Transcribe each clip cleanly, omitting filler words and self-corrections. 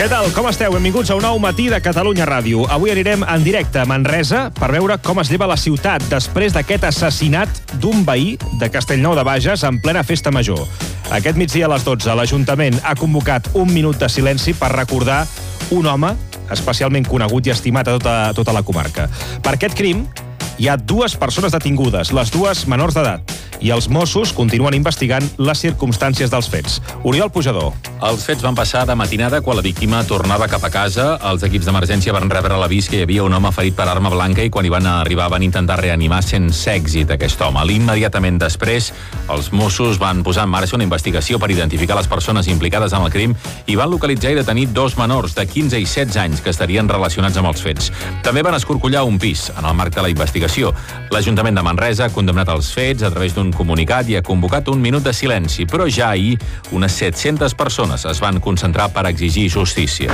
Què tal? Com esteu? Benvinguts a un nou matí de Catalunya Ràdio. Avui anirem en directe a Manresa per veure com es lleva la ciutat després d'aquest assassinat d'un veí de Castellnou de Bages en plena festa major. Aquest migdia a les 12 l'Ajuntament ha convocat un minut de silenci per recordar un home especialment conegut i estimat a tota la comarca. Per aquest crim hi ha dues persones detingudes, les dues menors d'edat, i els Mossos continuen investigant les circumstàncies dels fets. Oriol Pujador. Els fets van passar de matinada quan la víctima tornava cap a casa. Els equips d'emergència van rebre l'avís que hi havia un home ferit per arma blanca i quan hi van arribar van intentar reanimar sense èxit aquest home. Immediatament després, els Mossos van posar en marxa una investigació per identificar les persones implicades en el crim i van localitzar i detenir dos menors de 15 i 16 anys que estarien relacionats amb els fets. També van escorcollar un pis en el marc de la investigació. L'Ajuntament de Manresa ha condemnat els fets a través d'un comunicat i ha convocat un minut de silenci, però ja ahir unes 700 persones es van concentrar per exigir justícia.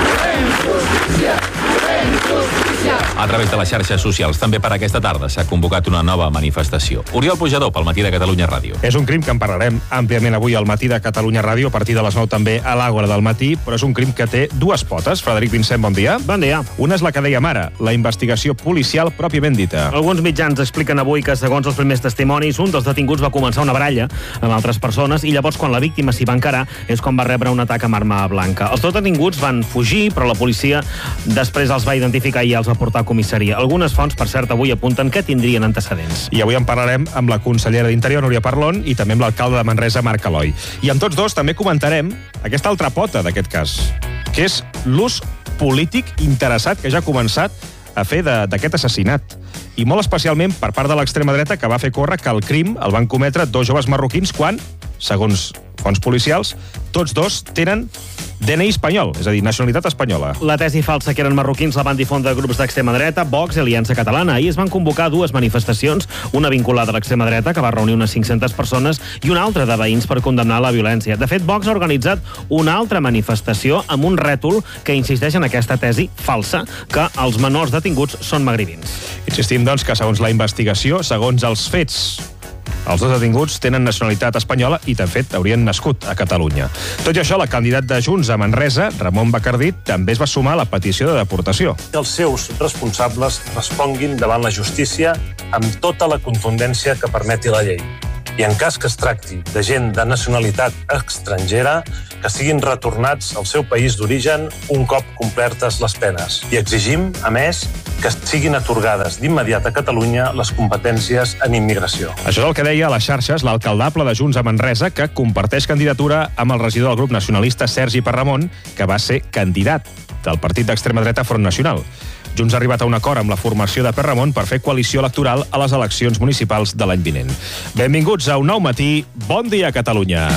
A través de les xarxes socials, també per aquesta tarda, s'ha convocat una nova manifestació. Oriol Pujador, pel Matí de Catalunya Ràdio. És un crim que en parlarem àmpliament avui al Matí de Catalunya Ràdio, a partir de les 9 també a l'Àgora del Matí, però és un crim que té dues potes. Frederic Vincent, bon dia. Bon dia. Una és la que dèiem ara, la investigació policial pròpiament dita. Alguns mitjans expliquen avui que, segons els primers testimonis, un dels detinguts va començar una baralla amb altres persones i llavors, quan la víctima s'hi va encarar, és quan va rebre un atac amb arma blanca. Els dos detinguts van fugir, però la policia després els va identificar i els va portar a comissaria. Algunes fonts, per cert, avui apunten que tindrien antecedents. I avui en parlarem amb la consellera d'Interior, Núria Parlon, i també amb l'alcalde de Manresa, Marc Aloi. I amb tots dos també comentarem aquesta altra pota d'aquest cas, que és l'ús polític interessat que ja ha començat a fer d'aquest assassinat. I molt especialment per part de l'extrema dreta, que va fer córrer que el crim el van cometre dos joves marroquins quan, segons fonts policials, tots dos tenen DNI espanyol, és a dir, nacionalitat espanyola. La tesi falsa que eren marroquins la van difondre grups d'extrema dreta, Vox i Aliança Catalana. Ahir es van convocar dues manifestacions, una vinculada a l'extrema dreta, que va reunir unes 500 persones, i una altra de veïns per condemnar la violència. De fet, Vox ha organitzat una altra manifestació amb un rètol que insisteix en aquesta tesi falsa, que els menors detinguts són magribins. Insistim, doncs, que segons la investigació, segons els fets, els dos detinguts tenen nacionalitat espanyola i, de fet, haurien nascut a Catalunya. Tot i això, la candidat de Junts a Manresa, Ramon Bacardí, també es va sumar a la petició de deportació. Que els seus responsables responguin davant la justícia amb tota la contundència que permeti la llei. I en cas que es tracti de gent de nacionalitat estrangera, que siguin retornats al seu país d'origen un cop complertes les penes. I exigim, a més, que siguin atorgades d'immediat a Catalunya les competències en immigració. Això és el que deia a les xarxes l'alcaldable de Junts a Manresa, que comparteix candidatura amb el regidor del grup nacionalista Sergi Parramon, que va ser candidat del partit d'extrema dreta Front Nacional. Junts ha arribat a un acord amb la formació de Parramon per fer coalició electoral a les eleccions municipals de l'any vinent. Benvinguts a un nou matí. Bon dia, Catalunya.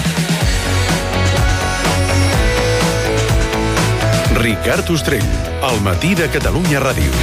Ricard Ostrell, al Matí de Catalunya Ràdio.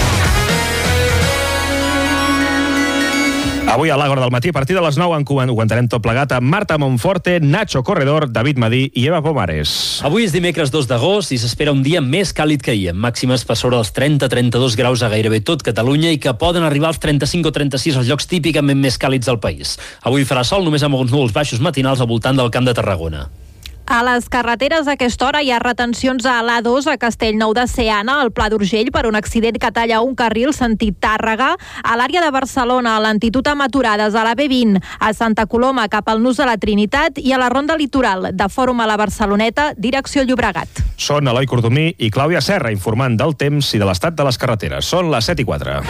Avui a l'Àgora del Matí, a partir de les 9, ho entenem tot plegat amb Marta Monforte, Nacho Corredor, David Madí i Eva Pomares. Avui és dimecres 2 d'agost i s'espera un dia més càlid que ahir, amb màximes per sobre dels 30-32 graus a gairebé tot Catalunya i que poden arribar als 35 o 36 als llocs típicament més càlids del país. Avui farà sol només amb alguns núvols baixos matinals al voltant del Camp de Tarragona. A les carreteres a aquesta hora hi ha retencions a l'A2 a Castellnou de Seana, al Pla d'Urgell, per un accident que talla un carril sentit Tàrrega. A l'àrea de Barcelona, a l'Antitud amb aturades a la B20, a Santa Coloma cap al Nus de la Trinitat i a la Ronda Litoral, de Fòrum a la Barceloneta, direcció Llobregat. Són Eloi Cordomí i Clàudia Serra informant del temps i de l'estat de les carreteres. Són les 7:04.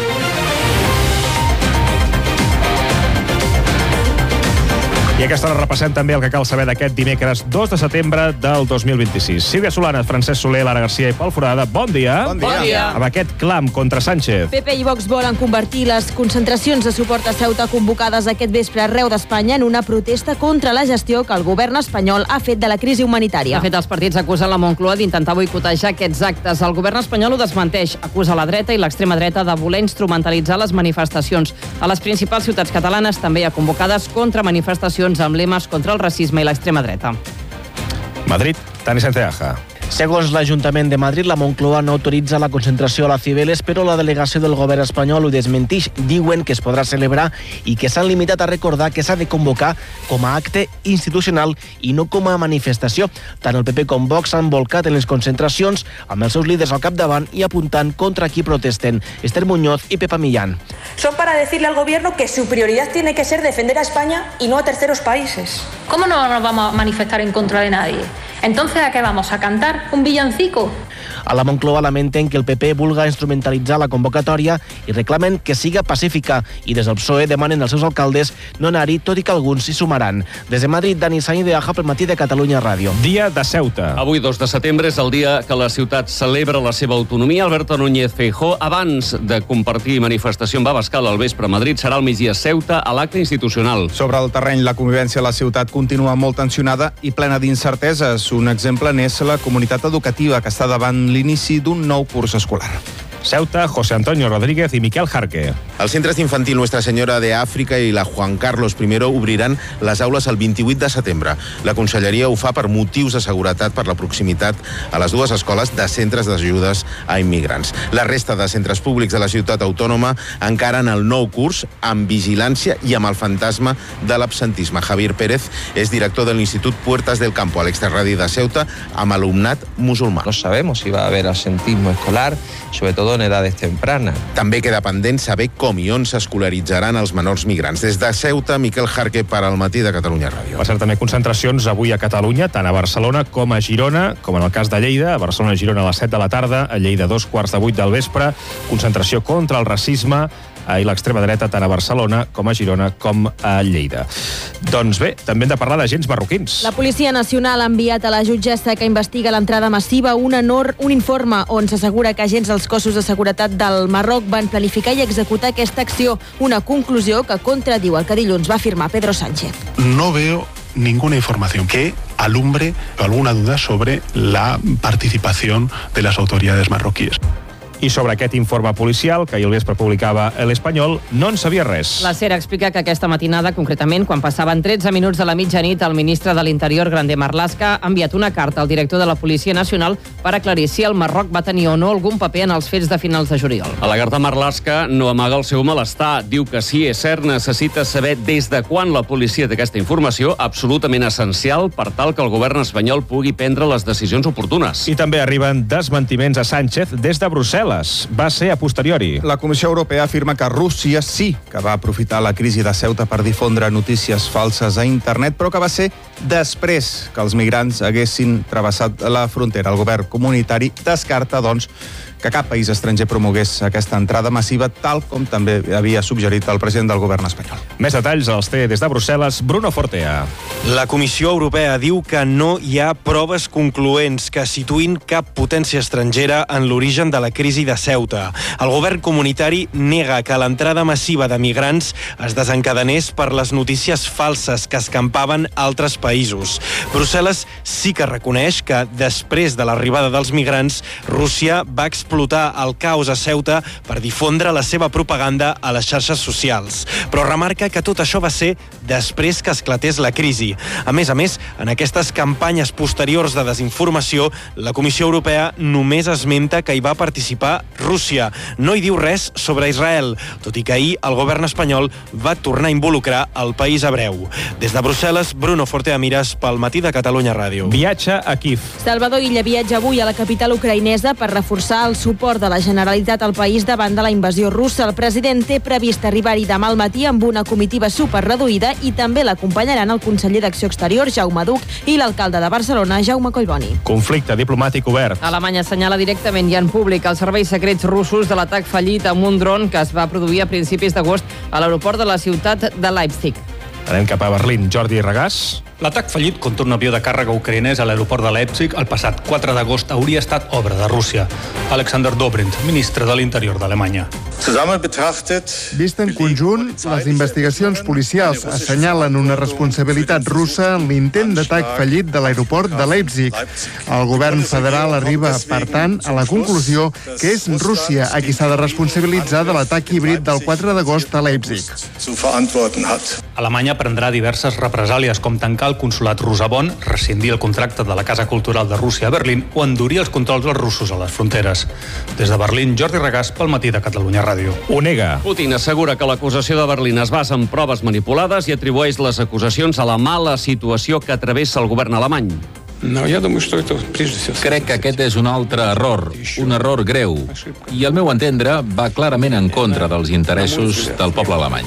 I a aquesta hora repassem també el que cal saber d'aquest dimecres 2 de setembre del 2026. Sílvia Solana, Francesc Soler, Lara Garcia i Pol Forada, bon dia. Bon dia. Bon dia. Amb aquest clam contra Sánchez. PP i Vox volen convertir les concentracions de suport a Ceuta convocades aquest vespre arreu d'Espanya en una protesta contra la gestió que el govern espanyol ha fet de la crisi humanitària. De fet, els partits acusen la Moncloa d'intentar boicotejar aquests actes. El govern espanyol ho desmenteix. Acusa la dreta i l'extrema dreta de voler instrumentalitzar les manifestacions. A les principals ciutats catalanes també hi ha convocades contramanifestacions amb lemes contra el racisme i l'extrema dreta. Madrid, Tani Santeaja. Segons l'Ajuntament de Madrid, la Moncloa no autoritza la concentració a la Cibeles, però la delegació del govern espanyol ho desmentix. Diuen que es podrà celebrar i que s'han limitat a recordar que s'ha de convocar com a acte institucional i no com a manifestació. Tant el PP com Vox s'han volcat en les concentracions amb els seus líders al capdavant i apuntant contra qui protesten. Esther Muñoz i Pepa Millán. Son para decirle al gobierno que su prioridad tiene que ser defender a España y no a terceros países. ¿Cómo no nos vamos a manifestar en contra de nadie? Entonces, ¿a qué vamos? ¿A cantar un villancico? A la Moncloa lamenten que el PP vulga instrumentalitzar la convocatòria i reclamen que siga pacífica i des del PSOE demanen als seus alcaldes no anar-hi, tot i que alguns s'hi sumaran. Des de Madrid, Dani Sainz de Aja pel Matí de Catalunya Ràdio. Dia de Ceuta. Avui, 2 de setembre, és el dia que la ciutat celebra la seva autonomia. Alberto Núñez Feijóo, abans de compartir manifestació amb Abascal al vespre a Madrid, serà al migdia a Ceuta a l'acte institucional. Sobre el terreny, la convivència a la ciutat continua molt tensionada i plena d'incerteses. Un exemple n'és la comunitat educativa, que està davant l'inici d'un nou curs escolar. Ceuta, José Antonio Rodríguez i Miquel Jarque. Els centres infantil Nuestra Senyora de Àfrica i la Juan Carlos I obriran les aules el 28 de setembre. La Conselleria ho fa per motius de seguretat per la proximitat a les dues escoles de centres d'ajudes a immigrants. La resta de centres públics de la ciutat autònoma encaren el nou curs amb vigilància i amb el fantasma de l'absentisme. Javier Pérez és director de l'Institut Puertas del Campo, a l'extrarradi de Ceuta, amb alumnat musulmà. No sabemos si va a haber absentismo escolar, sobre todo en edades tempranas. També queda pendent saber com i on s'escolaritzaran els menors migrants. Des de Ceuta, Miquel Jarque per al Matí de Catalunya Ràdio. Va ser també concentracions avui a Catalunya, tant a Barcelona com a Girona, com en el cas de Lleida. A Barcelona i Girona a les 7 de la tarda, a Lleida 2:15 del vespre. Concentració contra el racisme i l'extrema dreta tant a Barcelona com a Girona com a Lleida. Doncs bé, també hem de parlar d'agents marroquins. La Policia Nacional ha enviat a la jutgessa que investiga l'entrada massiva un informe on s'assegura que agents dels cossos de seguretat del Marroc van planificar i executar aquesta acció. Una conclusió que contradiu el que dilluns va afirmar Pedro Sánchez. No veo ninguna información que alumbre alguna duda sobre la participación de las autoridades marroquíes. I sobre aquest informe policial, que ahir al vespre publicava l'Espanyol, no en sabia res. La SER explica que aquesta matinada, concretament, quan passaven 13 minuts de la mitjanit, el ministre de l'Interior, Grande Marlaska, ha enviat una carta al director de la Policia Nacional per aclarir si el Marroc va tenir o no algun paper en els fets de finals de juliol. A la carta, Marlaska no amaga el seu malestar. Diu que sí, és cert, necessita saber des de quan la policia té aquesta informació, absolutament essencial per tal que el govern espanyol pugui prendre les decisions oportunes. I també arriben desmentiments a Sánchez des de Brussel·les. Va ser a posteriori. La Comissió Europea afirma que Rússia sí que va aprofitar la crisi de Ceuta per difondre notícies falses a internet, però que va ser després que els migrants haguessin travessat la frontera. El govern comunitari descarta, doncs, que cap país estranger promogués aquesta entrada massiva, tal com també havia suggerit el president del govern espanyol. Més detalls els té des de Brussel·les Bruno Fortea. La Comissió Europea diu que no hi ha proves concloents que situïn cap potència estrangera en l'origen de la crisi de Ceuta. El govern comunitari nega que l'entrada massiva de migrants es desencadenés per les notícies falses que escampaven altres països. Brussel·les sí que reconeix que després de l'arribada dels migrants, Rússia va explotar el caos a Ceuta per difondre la seva propaganda a les xarxes socials. Però remarca que tot això va ser després que esclatés la crisi. A més, en aquestes campanyes posteriors de desinformació, la Comissió Europea només esmenta que hi va participar Rússia. No hi diu res sobre Israel, tot i que ahir el govern espanyol va tornar a involucrar el país hebreu. Des de Brussel·les, Bruno Fortea Miras pel Matí de Catalunya Ràdio. Viatge a Kíev. Salvador Illa viatja avui a la capital ucraïnesa per reforçar el suport de la Generalitat al país davant de la invasió russa. El president té previst arribar-hi demà al matí amb una comitiva superreduïda i també l'acompanyaran el conseller d'Acció Exterior, Jaume Duch, i l'alcalde de Barcelona, Jaume Collboni. Conflicte diplomàtic obert. Alemanya assenyala directament i en públic els serveis secrets russos de l'atac fallit amb un dron que es va produir a principis d'agost a l'aeroport de la ciutat de Leipzig. Anem cap a Berlín. Jordi Regàs. L'atac fallit contra un avió de càrrega ucraïnès a l'aeroport de Leipzig el passat 4 d'agost hauria estat obra de Rússia. Alexander Dobrindt, ministre de l'Interior d'Alemanya. Vist en conjunt, les investigacions policials assenyalen una responsabilitat russa en l'intent d'atac fallit de l'aeroport de Leipzig. El govern federal arriba, per tant, a la conclusió que és Rússia a qui s'ha de responsabilitzar de l'atac híbrid del 4 d'agost a Leipzig. Alemanya prendrà diverses represàlies, com tancar el consolat rus a Bonn, rescindir el contracte de la Casa Cultural de Rússia a Berlín o endurir els controls dels russos a les fronteres. Des de Berlín, Jordi Regàs, pel Matí de Catalunya Ràdio. Ho nega. Putin assegura que l'acusació de Berlín es basa en proves manipulades i atribueix les acusacions a la mala situació que travessa el govern alemany. Crec que aquest és un altre error, un error greu, i al meu entendre va clarament en contra dels interessos del poble alemany.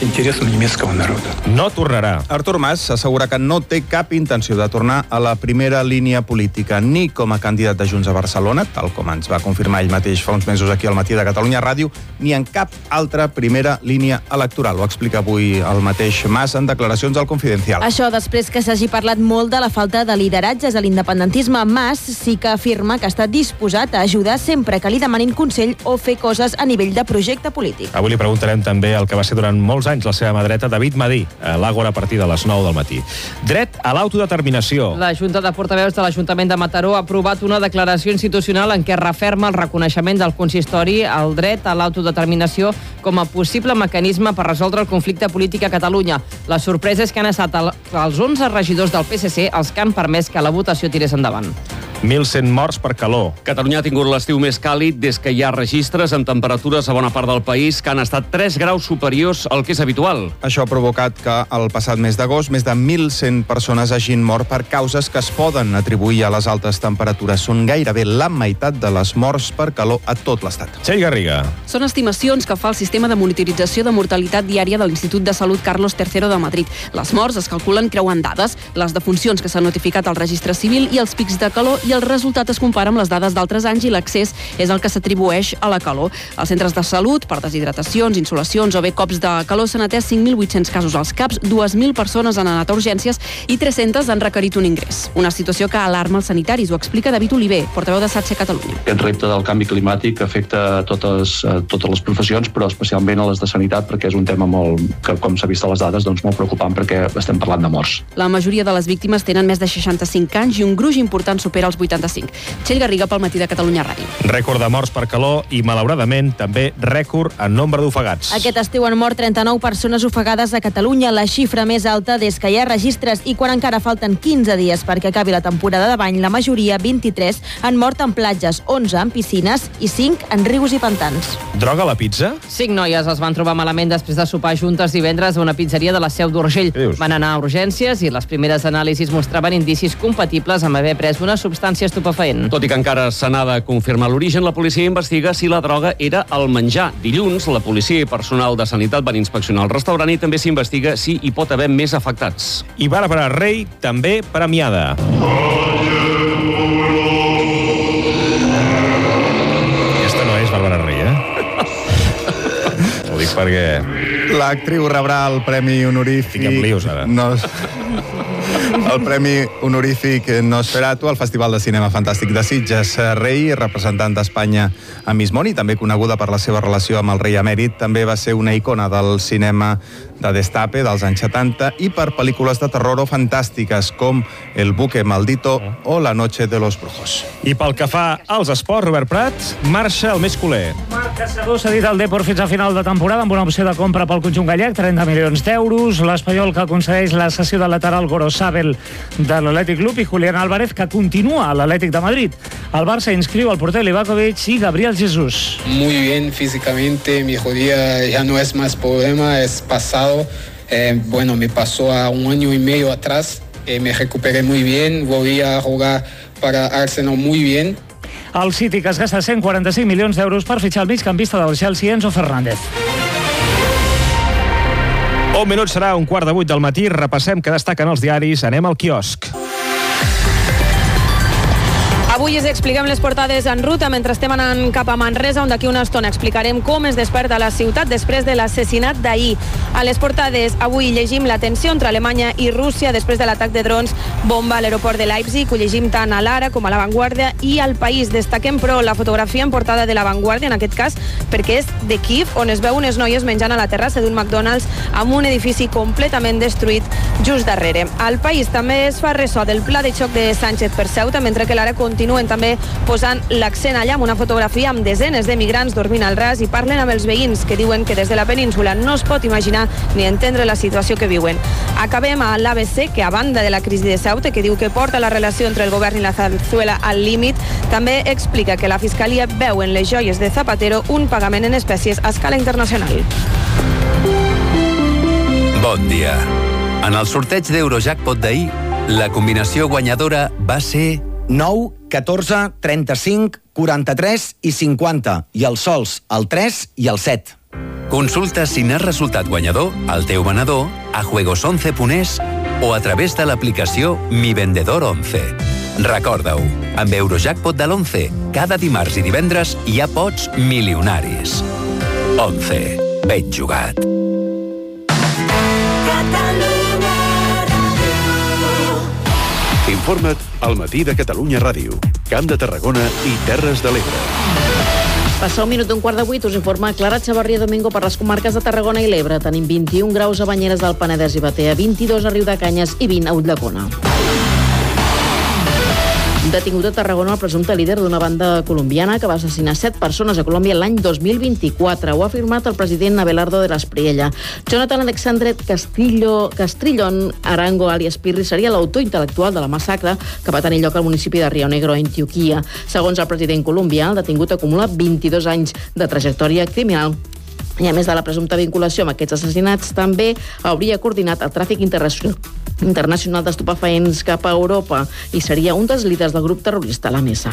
No tornarà. Artur Mas assegura que no té cap intenció de tornar a la primera línia política, ni com a candidat de Junts a Barcelona, tal com ens va confirmar ell mateix fa uns mesos aquí al Matí de Catalunya Ràdio, ni en cap altra primera línia electoral. Ho explica avui el mateix Mas en declaracions al Confidencial. Això després que s'hagi parlat molt de la falta de lideratges a l'independentisme. Mas sí que afirma que està disposat a ajudar sempre que li demanin consell o fer coses a nivell de projecte polític. Avui li preguntarem també el que va ser durant molts anys la seva mà dreta, David Madí, a l'Àgora a partir de les 9 del matí. Dret a l'autodeterminació. La Junta de Portaveus de l'Ajuntament de Mataró ha aprovat una declaració institucional en què referma el reconeixement del consistori al dret a l'autodeterminació com a possible mecanisme per resoldre el conflicte polític a Catalunya. La sorpresa és que han estat els 11 regidors del PSC els que han permès que la votació tirés endavant. 1.100 morts per calor. Catalunya ha tingut l'estiu més càlid des que hi ha registres amb temperatures a bona part del país que han estat 3 graus superiors al que és habitual. Això ha provocat que el passat mes d'agost més de 1.100 persones hagin mort per causes que es poden atribuir a les altes temperatures. Són gairebé la meitat de les morts per calor a tot l'estat. Txell Garriga. Són estimacions que fa el sistema de monitorització de mortalitat diària de l'Institut de Salut Carlos III de Madrid. Les morts es calculen creuant dades, les defuncions que s'han notificat al registre civil i els pics de calor, i el resultat es compara amb les dades d'altres anys i l'accés és el que s'atribueix a la calor. Als centres de salut, per deshidratacions, insolacions o bé cops de calor, s'han atès 5.800 casos als CAPs, 2.000 persones han anat a urgències i 300 han requerit un ingrés. Una situació que alarma els sanitaris, ho explica David Oliver, portaveu de SATSE Catalunya. Aquest repte del canvi climàtic afecta totes les professions, però especialment a les de sanitat, perquè és un tema que, com s'ha vist a les dades, molt preocupant perquè estem parlant de morts. La majoria de les víctimes tenen més de 65 anys i un gruix important supera els 85. Txell Garriga pel Matí de Catalunya Ràdio. Rècord de morts per calor i, malauradament, també rècord en nombre d'ofegats. Aquest estiu han mort 39 persones ofegades a Catalunya, la xifra més alta des que hi ha registres, i quan encara falten 15 dies perquè acabi la temporada de bany, la majoria, 23, han mort en platges, 11 en piscines i 5 en rius i pantans. Droga a la pizza? 5 noies es van trobar malament després de sopar juntes divendres a una pizzeria de la Seu d'Urgell. Van anar a urgències i les primeres anàlisis mostraven indicis compatibles amb haver pres una substància estupefaent. Tot i que encara se n'ha de confirmar l'origen, la policia investiga si la droga era el menjar. Dilluns, la policia i personal de sanitat van inspeccionar el restaurant i també s'investiga si hi pot haver més afectats. I Bàrbara Rei, també premiada. Aquesta no és Bàrbara Rei, Ho dic perquè... L'actriu rebrà el Premi Honorífic... Fica amb lius, ara. El Premi Honorífic Nosferatu al Festival de Cinema Fantàstic de Sitges. Rei, representant d'Espanya a Miss Món i també coneguda per la seva relació amb el rei emèrit, també va ser una icona del cinema de Destape dels anys 70 i per pel·lícules de terror o fantàstiques com El buque maldito o La noche de los brujos. I pel que fa als esports, Robert Prat, marxa el més culer. Marc Caçador s'ha dit al Depor fins a final de temporada amb una opció de compra pel conjunt gallec, 30 milions d'euros. L'espanyol que concedeix la cessió del lateral Gorosabel de l'Atlètic Club i Julián Álvarez, que continua a l'Atlètic de Madrid. El Barça inscriu el porter Livakovic i Gabriel Jesús. Muy bien físicamente, mi rodilla ya no es más problema, es pasado. Me pasó a 1 año y medio atrás, me recuperé muy bien, volví a jugar para Arsenal muy bien. El City, que es gasta 145 milions d'euros per fitxar el migcampista del Chelsea, Enzo Fernández. Un minut serà 7:15 del matí. Repassem què destaquen els diaris. Anem al quiosc. Avui us expliquem les portades en ruta mentre estem anant cap a Manresa, on d'aquí una estona explicarem com es desperta la ciutat després de l'assassinat d'ahir. A les portades avui llegim la tensió entre Alemanya i Rússia després de l'atac de drons bomba a l'aeroport de Leipzig. Ho llegim tant a l'Ara com a La Vanguardia i al País. Destaquem, però, la fotografia en portada de La Vanguardia, en aquest cas, perquè és de Kiev, on es veu unes noies menjant a la terrassa d'un McDonald's amb un edifici completament destruït just darrere. Al País també es fa ressò del pla de xoc de Sánchez per Ceuta, mentre que l'Ara continuen també posant l'accent allà amb una fotografia amb desenes de migrants dormint al ras i parlen amb els veïns que diuen que des de la península no es pot imaginar ni entendre la situació que viuen. Acabem a l'ABC, que a banda de la crisi de Ceuta, que diu que porta la relació entre el govern i la Zarzuela al límit, també explica que la Fiscalia veu en les joies de Zapatero un pagament en espècies a escala internacional. Bon dia. En el sorteig d'Eurojackpot d'ahir, la combinació guanyadora va ser 9, 14, 35, 43 i 50, i els sols, el 3 i el 7. Consulta si n'has resultat guanyador al teu venedor, a juegos11.es o a través de l'aplicació Mi Vendedor 11. Recorda-ho, amb Eurojackpot de l'11, cada dimarts i divendres hi ha pots milionaris. 11. Ben jugat. Informa't al Matí de Catalunya Ràdio, Camp de Tarragona i Terres de l'Ebre. Passa 7:15, us informa Clara Chavarria Domingo per les comarques de Tarragona i l'Ebre. Tenim 21 graus a Banyeres del Penedès i Batea, 22 a Riudecanyes i 20 a Ulldecona. Detingut a Tarragona el presumpte líder d'una banda colombiana que va assassinar 7 persones a Colòmbia l'any 2024. Ho ha afirmat el president Abelardo de l'Espriella. Jonathan Alexandre Castrillón Arango, alias Pirri, seria l'autor intel·lectual de la massacre que va tenir lloc al municipi de Rio Negro, Antioquia. Segons el president colombià, el detingut acumula 22 anys de trajectòria criminal. I a més de la presumpta vinculació amb aquests assassinats, també hauria coordinat el tràfic internacional d'estupefaents cap a Europa i seria un dels líders del grup terrorista La Mesa.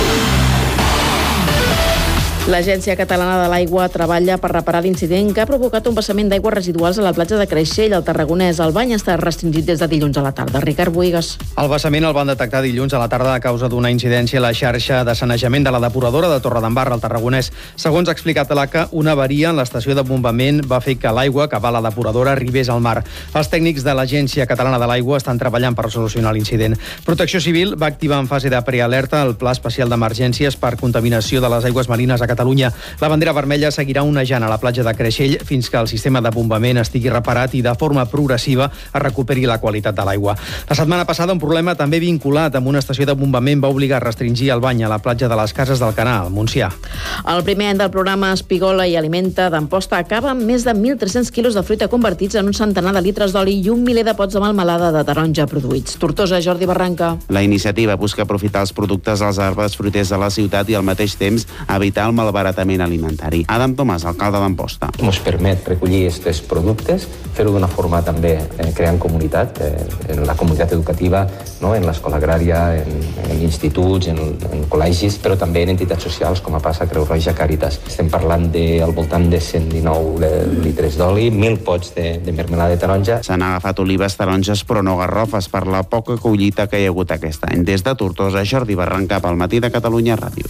L'Agència Catalana de l'Aigua treballa per reparar l'incident que ha provocat un vessament d'aigües residuals a la platja de Creixell, al Tarragonès. El bany està restringit des de dilluns a la tarda. Ricard Buigas. El vessament el van detectar dilluns a la tarda a causa d'una incidència a la xarxa de sanejament de la depuradora de Torredembarra, al Tarragonès. Segons ha explicat l'ACA, una avaria en l'estació de bombament va fer que l'aigua que va a la depuradora arribés al mar. Els tècnics de l'Agència Catalana de l'Aigua estan treballant per solucionar l'incident. Protecció Civil va activar en fase de prealerta el Pla Especial d'Emergències per contaminació de les aigües marines a Catalunya. La bandera vermella seguirà onejant a la platja de Creixell fins que el sistema de bombament estigui reparat i de forma progressiva es recuperi la qualitat de l'aigua. La setmana passada un problema també vinculat amb una estació de bombament va obligar a restringir el bany a la platja de les Cases del Canal, Montsià. El primer any del programa Espigola i Alimenta d'Amposta acaba amb més de 1.300 quilos de fruita convertits en un centenar de litres d'oli i un miler de pots de melmelada de taronja produïts. Tortosa, Jordi Barranca. La iniciativa busca aprofitar els productes dels arbres fruiters de la ciutat i al mateix temps evitar el malbaratament alimentari. Adam Tomàs, alcalde d'Amposta. Ens permet recollir aquests productes, fer-ho d'una forma també creant comunitat, en la comunitat educativa, no? En l'escola agrària, en instituts, en col·legis, però també en entitats socials com a Passa, Creu Roja, Càritas. Estem parlant al voltant de 119 litres d'oli, 1.000 pots de mermelada de taronja. S'han agafat olives, taronges, però no garrofes per la poca collita que hi ha hagut aquest any. Des de Tortosa, Jordi Barranca, pel Matí de Catalunya Ràdio.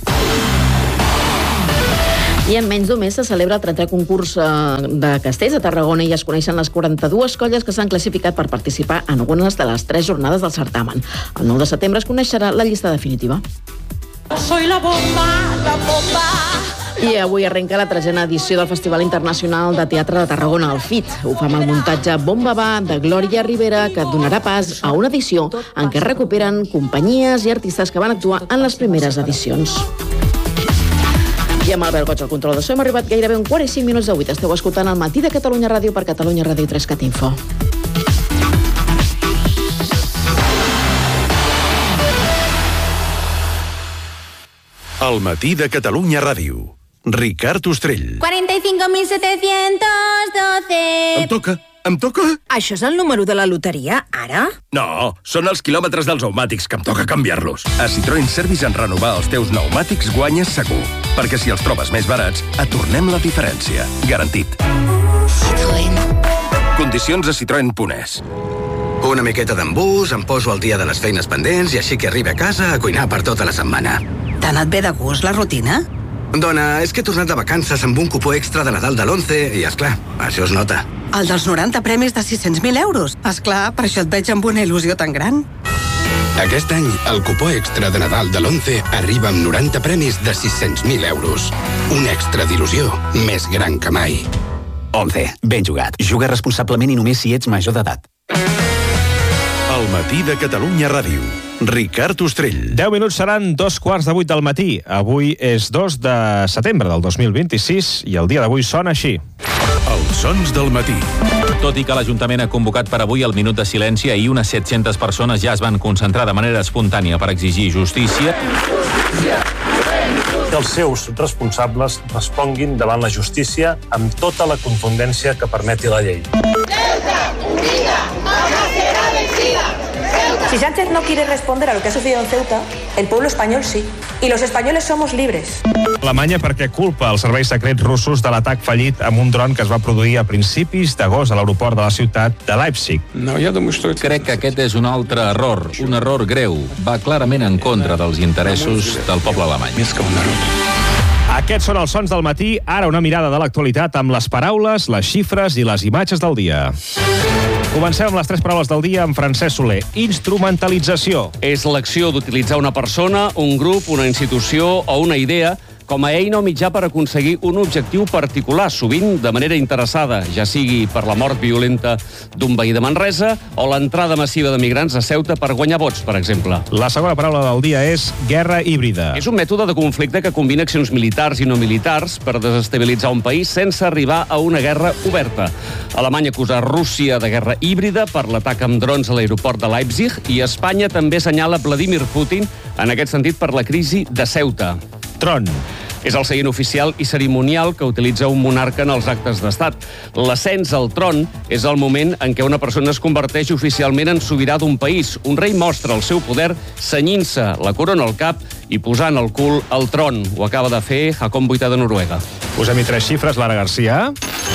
I en menys d'un mes se celebra el 30è concurs de castells a Tarragona i es coneixen les 42 colles que s'han classificat per participar en algunes de les 3 jornades del certamen. El 9 de setembre es coneixerà la llista definitiva. Soy la bomba, la bomba. I avui arrenca la 3a edició del Festival Internacional de Teatre de Tarragona, el FIT. Ho fa amb el muntatge Bomba Va, de Glòria Rivera, que donarà pas a una edició en què es recuperen companyies i artistes que van actuar en les primeres edicions. I amb Albert Goig al control de so hem arribat gairebé 1:45 de 8. Esteu escoltant el Matí de Catalunya Ràdio per Catalunya Ràdio 3 Catinfo. El Matí de Catalunya Ràdio. Ricard Ostrell. 45.712. Em toca? Això és el número de la loteria, ara? No, són els quilòmetres dels pneumàtics, que em toca canviar-los. A Citroën Service en renovar els teus pneumàtics guanyes segur. Perquè si els trobes més barats, et tornem la diferència. Garantit. Citroën. Condicions a citroen.es. Una miqueta d'embús, em poso al dia de les feines pendents i així que arribi a casa a cuinar per tota la setmana. T'ha anat bé de gust la rutina? Dona, és que he tornat de vacances amb un cupó extra de Nadal de l'11 i, esclar, això es nota. El dels 90 premis de 600.000 euros. Esclar, per això et veig amb una il·lusió tan gran. Aquest any, el cupó extra de Nadal de l'11 arriba amb 90 premis de 600.000 euros. Un extra d'il·lusió més gran que mai. 11. Ben jugat. Juga responsablement i només si ets major d'edat. El matí de Catalunya Ràdio. Ricard Ostrell. 10 minuts seran 2:15 del matí. Avui és 2 de setembre del 2026 i el dia d'avui sona així. Els sons del matí. Tot i que l'Ajuntament ha convocat per avui el minut de silenci, ahir unes 700 persones ja es van concentrar de manera espontània per exigir justícia. Que els seus responsables responguin davant la justícia amb tota la contundència que permeti la llei. Si Sánchez no quiere responder a lo que ha sucedido en Ceuta, el pueblo español sí. Y los españoles somos libres. Alemanya perquè culpa els serveis secrets russos de l'atac fallit amb un dron que es va produir a principis d'agost a l'aeroport de la ciutat de Leipzig. Crec que aquest és un altre error, un error greu. Va clarament en contra dels interessos del poble alemany. Aquests són els sons del matí. Ara una mirada de l'actualitat amb les paraules, les xifres i les imatges del dia. Comencem amb les 3 paraules del dia amb Francesc Soler. Instrumentalització. És l'acció d'utilitzar una persona, un grup, una institució o una idea com a eina o mitjà per aconseguir un objectiu particular, sovint de manera interessada, ja sigui per la mort violenta d'un veí de Manresa o l'entrada massiva de migrants a Ceuta per guanyar vots, per exemple. La segona paraula del dia és guerra híbrida. És un mètode de conflicte que combina accions militars i no militars per desestabilitzar un país sense arribar a una guerra oberta. Alemanya acusa Rússia de guerra híbrida per l'atac amb drons a l'aeroport de Leipzig i Espanya també assenyala Vladimir Putin en aquest sentit per la crisi de Ceuta. Tron. És el seient oficial i cerimonial que utilitza un monarca en els actes d'estat. L'ascens al tron és el moment en què una persona es converteix oficialment en sobirà d'un país. Un rei mostra el seu poder cenyint-se la corona al cap i posant el cul al tron. Ho acaba de fer Haakon VIII de Noruega. Posem-hi 3 xifres, Lara Garcia.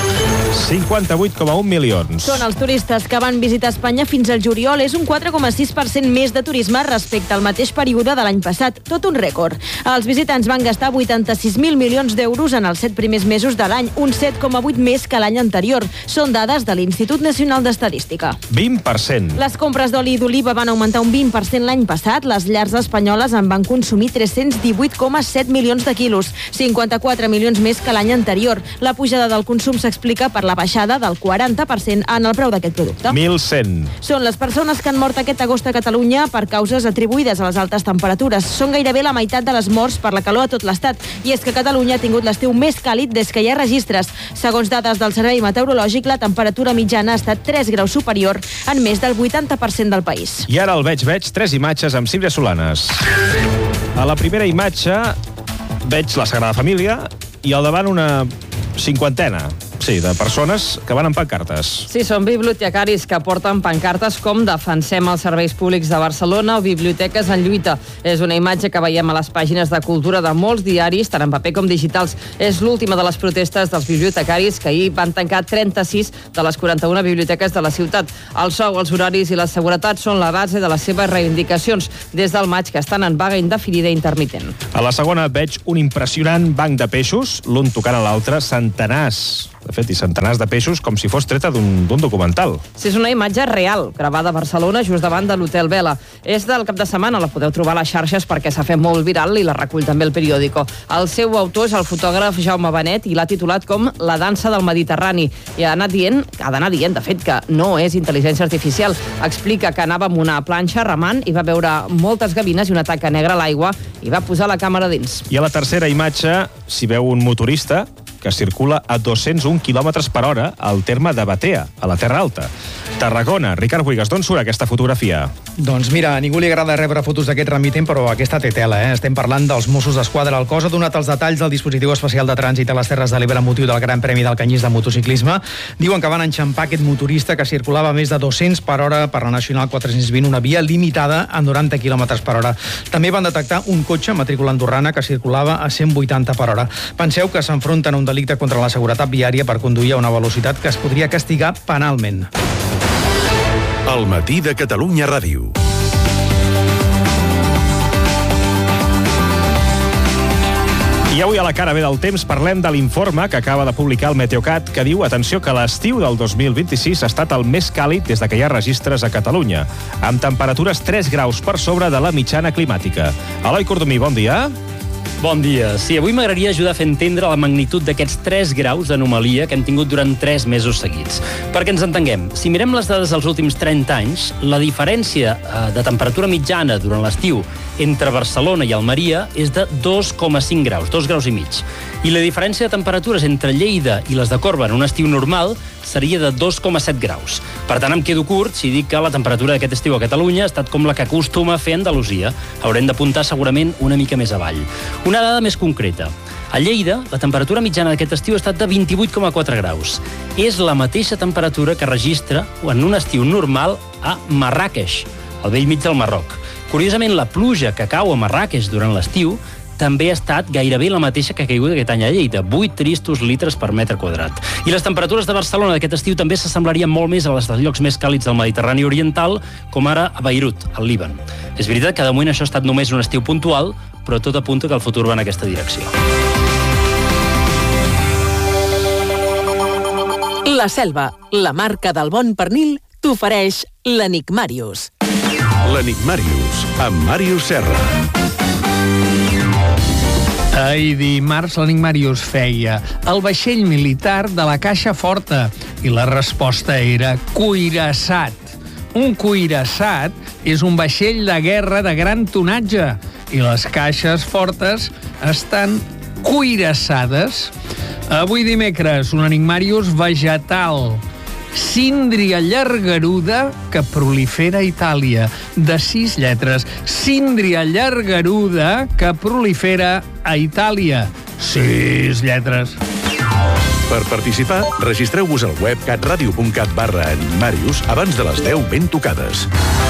58,1 milions. Són els turistes que van visitar Espanya fins al juliol. És un 4,6% més de turisme respecte al mateix període de l'any passat. Tot un rècord. Els visitants van gastar 86.000 milions d'euros en els 7 primers mesos de l'any, un 7,8 més que l'any anterior. Són dades de l'Institut Nacional d'Estadística. 20%. Les compres d'oli d'oliva van augmentar un 20% l'any passat. Les llars espanyoles en van consumir 318,7 milions de quilos, 54 milions més que l'any anterior. La pujada del consum s'explica per la baixada del 40% en el preu d'aquest producte. 1.100. Són les persones que han mort aquest agost a Catalunya per causes atribuïdes a les altes temperatures. Són gairebé la meitat de les morts per la calor a tot l'estat. I és que Catalunya ha tingut l'estiu més càlid des que hi ha registres. Segons dades del Servei Meteorològic, la temperatura mitjana ha estat 3 graus superior en més del 80% del país. I ara el veig 3 imatges amb Sílvia Solanes. A la primera imatge veig la Sagrada Família i al davant una 50 de persones que van amb pancartes. Sí, són bibliotecaris que porten pancartes com Defensem els serveis públics de Barcelona o Biblioteques en lluita. És una imatge que veiem a les pàgines de cultura de molts diaris, tant en paper com digitals. És l'última de les protestes dels bibliotecaris que ahir van tancar 36 de les 41 biblioteques de la ciutat. El sou, els horaris i la seguretat són la base de les seves reivindicacions des del maig, que estan en vaga indefinida i intermitent. A la segona veig un impressionant banc de peixos, l'un tocant a l'altre, centenars de peixos, com si fos treta d'un documental. Sí, és una imatge real, gravada a Barcelona, just davant de l'Hotel Vela. És del cap de setmana, la podeu trobar a les xarxes perquè s'ha fet molt viral i la recull també el periòdico. El seu autor és el fotògraf Jaume Benet i l'ha titulat com La dansa del Mediterrani. I ha d'anar dient, de fet, que no és intel·ligència artificial. Explica que anava amb una planxa remant i va veure moltes gavines i una taca negra a l'aigua i va posar la càmera dins. I a la tercera imatge s'hi veu un motorista que circula a 201 km per hora al terme de Batea, a la Terra Alta. Tarragona. Ricard Buigas, d'on surt aquesta fotografia? Doncs mira, a ningú li agrada rebre fotos d'aquest remitent, però aquesta té tela, Estem parlant dels Mossos d'Esquadra. El cos ha donat els detalls del dispositiu especial de trànsit a les Terres de l'Ebre amb motiu del Gran Premi del Canyís de motociclisme. Diuen que van enxampar aquest motorista que circulava a més de 200 per hora per la Nacional 420, una via limitada a 90 km per hora. També van detectar un cotxe matrícula andorrana que circulava a 180 per hora. Penseu que s'enfronten a un delicte contra la seguretat viària per conduir a una velocitat que es podria castigar penalment. El matí de Catalunya Ràdio. I avui a la cara B del temps parlem de l'informe que acaba de publicar el Meteocat que diu, atenció, que l'estiu del 2026 ha estat el més càlid des que hi ha registres a Catalunya, amb temperatures 3 graus per sobre de la mitjana climàtica. Eloi Cordomí, bon dia. Bon dia. Sí, avui m'agradaria ajudar a fer entendre la magnitud d'aquests 3 graus d'anomalia que hem tingut durant 3 mesos seguits. Perquè ens entenguem, si mirem les dades dels últims 30 anys, la diferència de temperatura mitjana durant l'estiu entre Barcelona i Almeria és de 2,5 graus, 2 graus i mig. I la diferència de temperatures entre Lleida i les de Corba en un estiu normal seria de 2,7 graus. Per tant, em quedo curt si dic que la temperatura d'aquest estiu a Catalunya ha estat com la que acostuma a fer Andalusia. Haurem d'apuntar segurament una mica més avall. Una dada més concreta. A Lleida, la temperatura mitjana d'aquest estiu ha estat de 28,4 graus. És la mateixa temperatura que registra en un estiu normal a Marràqueix, al bell mig del Marroc. Curiosament, la pluja que cau a Marràqueix durant l'estiu també ha estat gairebé la mateixa que ha caigut aquest any a Lleida, 8 tristos litres per metre quadrat. I les temperatures de Barcelona d'aquest estiu també s'assemblarien molt més a les dels llocs més càlids del Mediterrani oriental, com ara a Beirut, al Líban. És veritat que de moment això ha estat només un estiu puntual, però tot apunta que el futur va en aquesta direcció. La Selva, la marca del bon pernil, t'ofereix l'Enigmàrius. L'Enigmàrius, amb Màrius Serra. Ahir dimarts l'Enigmàrius feia el vaixell militar de la Caixa Forta i la resposta era cuirassat. Un cuirassat és un vaixell de guerra de gran tonatge i les caixes fortes estan cuirassades. Avui dimecres, un Enigmàrius vegetal. Síndria llargaruda que prolifera a Itàlia. De 6 lletres. Síndria llargaruda que prolifera a Itàlia. 6 lletres. Per participar, registreu-vos al web catradio.cat/enigmàrius abans de les 10 ben tocades.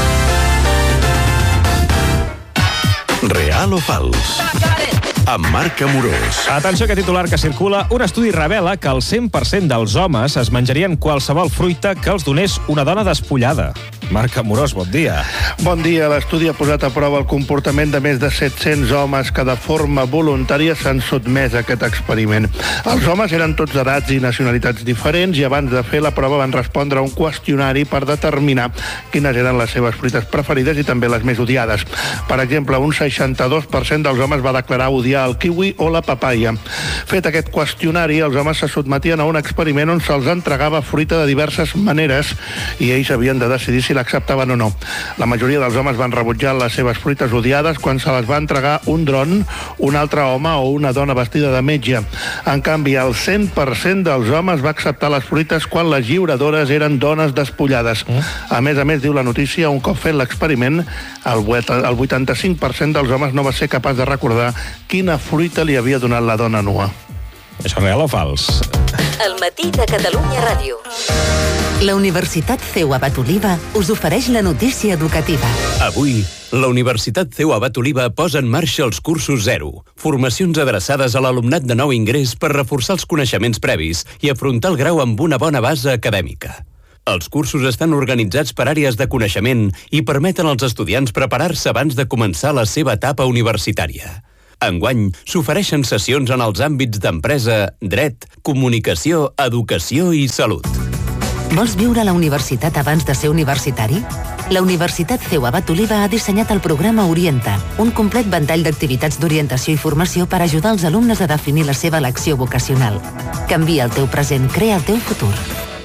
Real o fals? Amb Marc Amorós. Atenció, que titular que circula. Un estudi revela que el 100% dels homes es menjarien qualsevol fruita que els donés una dona despullada. Marc Amorós, bon dia. Bon dia. L'estudi ha posat a prova el comportament de més de 700 homes que de forma voluntària s'han sotmès a aquest experiment. Els homes eren tots d'edats i nacionalitats diferents i abans de fer la prova van respondre a un qüestionari per determinar quines eren les seves fruites preferides i també les més odiades. Per exemple, un 62% dels homes va declarar odiar el kiwi o la papaia. Fet aquest qüestionari, els homes se sotmetien a un experiment on se'ls entregava fruita de diverses maneres i ells havien de decidir si l'acceptaven o no. La majoria dels homes van rebutjar les seves fruites odiades quan se les va entregar un dron, un altre home o una dona vestida de metge. En canvi, el 100% dels homes va acceptar les fruites quan les lliuradores eren dones despullades. A més, diu la notícia, un cop fet l'experiment, el 85% dels homes no va ser capaç de recordar quina fruita li havia donat la dona nua. Això és real o fals? El matí de Catalunya Ràdio. La Universitat CEU Abat Oliva us ofereix la notícia educativa. Avui, la Universitat CEU Abat Oliva posa en marxa els cursos 0, formacions adreçades a l'alumnat de nou ingrés per reforçar els coneixements previs i afrontar el grau amb una bona base acadèmica. Els cursos estan organitzats per àrees de coneixement i permeten als estudiants preparar-se abans de començar la seva etapa universitària. Enguany, s'ofereixen sessions en els àmbits d'empresa, dret, comunicació, educació i salut. Vols viure a la universitat abans de ser universitari? La Universitat CEU Abat Oliva ha dissenyat el programa Orienta, un complet ventall d'activitats d'orientació i formació per ajudar els alumnes a definir la seva elecció vocacional. Canvia el teu present, crea el teu futur.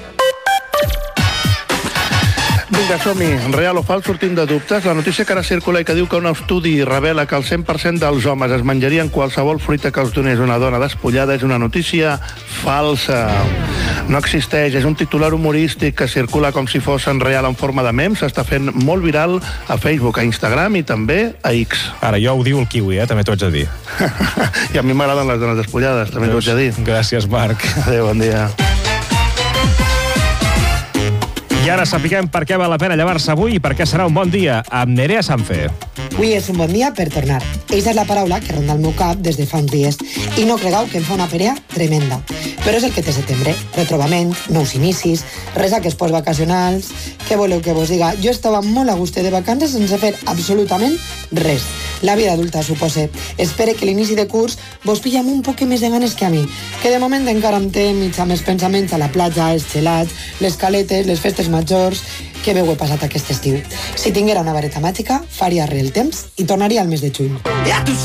Vinga, som-hi. Real o fals, sortim de dubtes. La notícia que ara circula i que diu que un estudi revela que el 100% dels homes es menjarien qualsevol fruita que els donés una dona despullada és una notícia falsa. No existeix, és un titular humorístic que circula com si fos en real en forma de mem. S'està fent molt viral a Facebook, a Instagram i també a X. Ara, jo ho diu el kiwi, també t'ho haig de dir. I a mi m'agraden les dones despullades, també t'ho haig de dir. Gràcies, Marc. Adéu, bon dia. I ara sapiguem per què val la pena llevar-se avui i per què serà un bon dia amb Nerea Sanfe. Avui és un bon dia per tornar. Eixa és la paraula que ronda el meu cap des de fa uns dies. I no cregueu que em fa una perea tremenda. Però és el que té setembre. Retrobament, nous inicis, resaques postvacacionals, Què voleu que vos diga? Jo estava molt a gust de vacances sense fer absolutament res. La vida adulta, supose. Espere que l'inici de curs vos pilla amb un poc més de ganes que a mi, que de moment encara em té mig amb els pensaments a la platja, els gelats, les caletes, les festes majors. Que bé ho he passat aquest estiu. Si tinguera una vareta màgica, faria re el temps i tornaria al mes de juny.